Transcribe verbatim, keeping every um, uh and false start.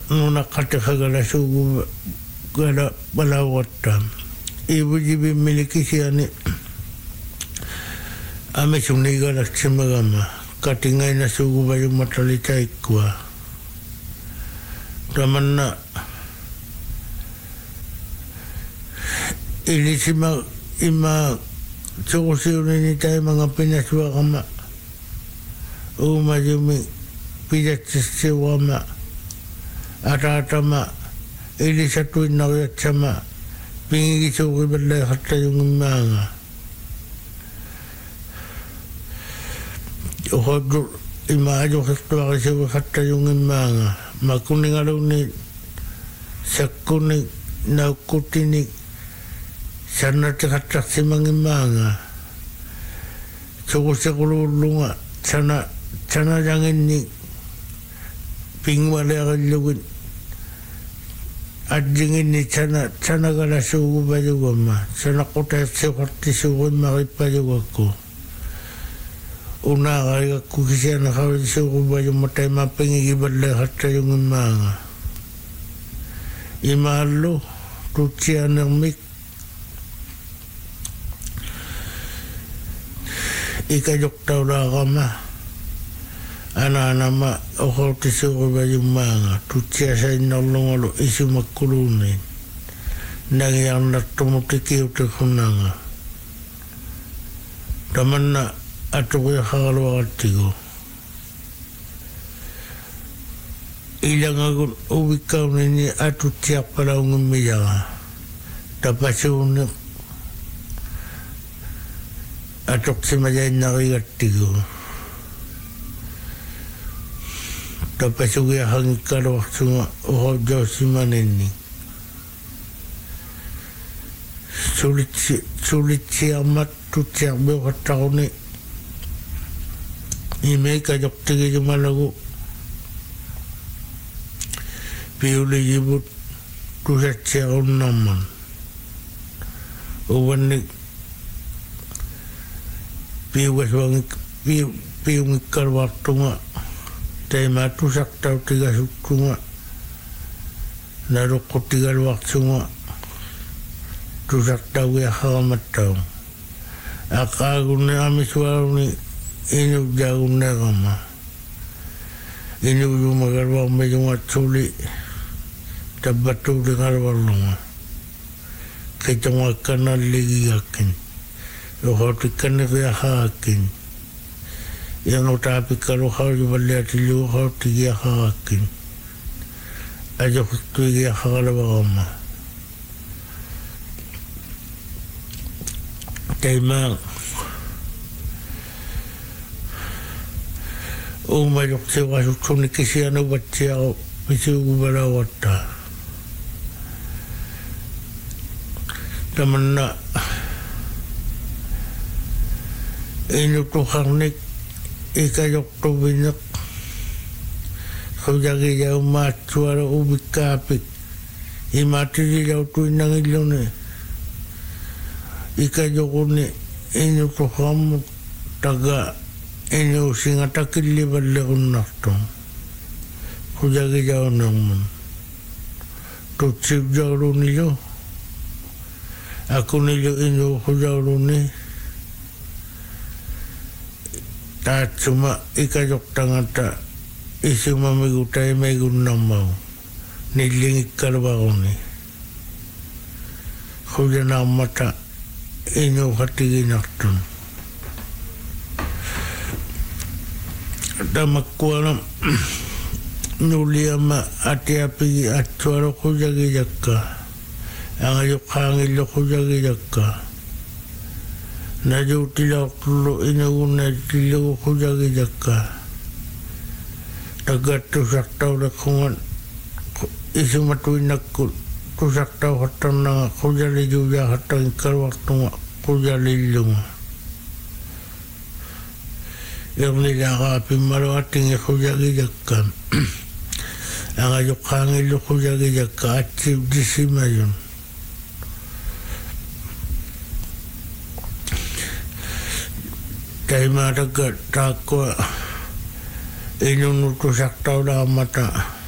nuna katekagala sugu gala balawata ibu jibi miliki siani ame suni gala chimagama katingai na sugu bayu matalita ikwa tamanna ini sima ima chokosi unini tai mga pinaswa kama uma jumi pijatsi wama ata-atama ili satu inawiyat sama pingi suki balay hatta yung mga uhodur imaajo kastuwa kasi hatta yung mga makuning araw ni sakuning naukutinig sana tikatak si mga mga suko sa kululunga sana sana jangin ni pingwale akalugin at jingin ni sana sana kala suko ba yung ma sana kuta sa kati suko makipa yung ako una kaya kukisya na kawin suko ba yung matay mapingigibala hata yung mga imalo tutsya ng mik ikajok tau la kama ana-ana ma okol tisuko ba yung mga tutsya sa inalungalo isu makulunin nangyang natumutikiyot kunanga taman na ato ko yung kakalawa katigo ilang agon ubikaw nini ato tiyak pala ang umiyaga tapasunak atok si majay nakikatigo tapasugi ang ikarwak sunga uhaw daw si manini sulit si sulit si amat tutyak biyo katako ni imay kajok tigi yung malago piuli jibut tusat siya on naman uwan ni piwas wang piung ikarwak tunga tay matusak tau tiga sukunga narukot tiga wak sunga tusak tau ya hakamat tau akagun ni amiswaro ni inug jagun na kama inug yung magarwak medyo matsuli tabatu di karwak lunga kita makanan ligi yakin rohotikan kaya hakin yang utapi kalau kau jualan tilu kau tiga hakin aja tiga hakala bagama tema uma yok sewa sukuni kisiano bacciao bisu gubala wata tamanna inu tuharnik ikayok to binak kujagi jauh mat suara ubik kapit imati di jauh tu inang ilone ikayok ni inu tuham taga inu singata kili balekun nakto kujagi jauh namun tutsip jauh ni jo aku ni jo inu kujauh ni ta cuma ikajok tangata isu mamigutai megun namau niling ikarbaoni khujana mata inu hatigi naktun damakwana nuliama ati api atsuaro khujagi jakka angayok hangilo khujagi jakka Naju tilak lu inagun na tilagu kujagi jaka tagat tusak tau lakungan isu matuin nakul tusak tau hatan na kujali juga hatan ikar waktu kujali lunga yang nilaka api marawating kujagi jaka ang ayok hangil kujagi jaka achieve disimayun kaya matagat takwa inunutusak tau na mata